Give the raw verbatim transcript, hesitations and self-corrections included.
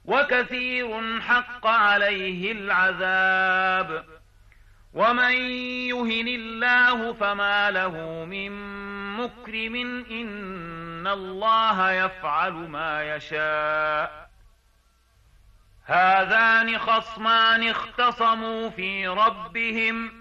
وكثير حق عليه العذاب. ومن يهن الله فما له من مكرم إن الله يفعل ما يشاء. هذان خصمان اختصموا في ربهم